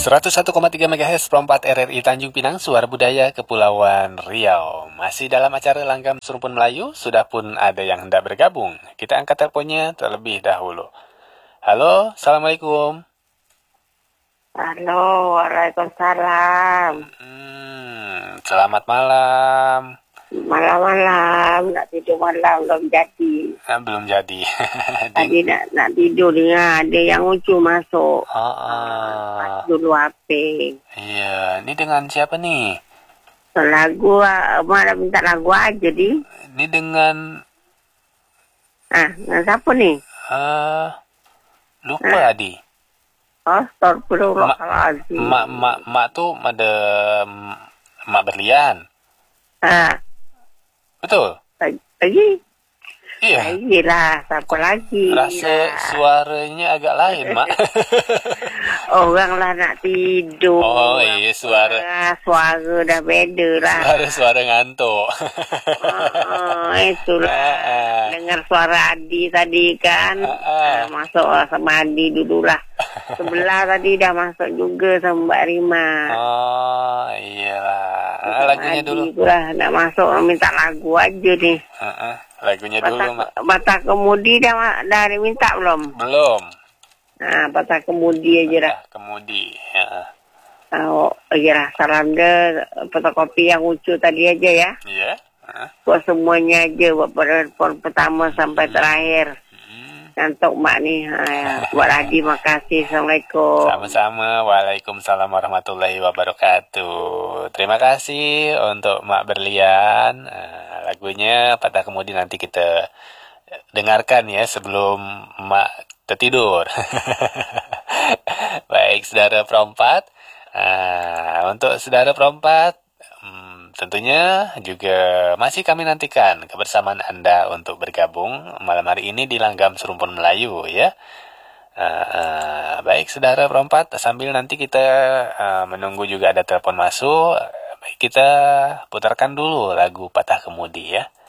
101,3 MHz Pro 4 RRI Tanjung Pinang, Suara Budaya Kepulauan Riau. Masih dalam acara Langgam Serumpun Melayu, sudah pun ada yang hendak bergabung. Kita angkat teleponnya terlebih dahulu. Halo, Assalamualaikum. Halo, waalaikumsalam. Selamat malam. Malam-malam, nak tidur malam belum jadi. Belum jadi. Tadi nak tidur dia, ada yang lucu masuk. Pas dulu HP. Iya, ini dengan siapa nih? Lagu, malah minta lagu aja di. Ini dengan Dengan siapa nih? lupa Adi. Astagfirullahaladzim. Mak tuh mak berlian. Betul? Lagi? Iya. Iyalah, siapa lagi? Rasa suaranya agak lain, Mak. Orang lah nak tidur. Oh iya, suara dah beda lah. Suara ngantuk. Itulah. Dengar suara Adi tadi kan. Masuk sama Adi dulu lah. Sebelah tadi dah masuk juga sama Mbak Rima. Oh iyalah. Lagunya Adi dulu. Itulah nak masuk minta lagu aja nih. Lagunya dulu, Mak. Patah kemudi dah minta belum? Belum. Patah kemudi aja dah. Kemudi. Iya, salam deh fotokopi yang lucu tadi aja ya. Iya. Buat semuanya aja, buat penelpon pertama sampai terakhir. Untuk Mak nih, buat Adi makasih. Assalamualaikum. Sama-sama. Waalaikumsalam warahmatullahi wabarakatuh. Terima kasih untuk Mak Berlian. Lagunya Patah Kemudi nanti kita dengarkan ya sebelum Mak tertidur. Baik, saudara Pro 4. Untuk saudara Pro 4, tentunya juga masih kami nantikan kebersamaan Anda untuk bergabung malam hari ini di Langgam Serumpun Melayu ya. Baik, saudara Pro 4, sambil nanti kita menunggu juga ada telepon masuk, baik kita putarkan dulu lagu Patah Kemudi ya.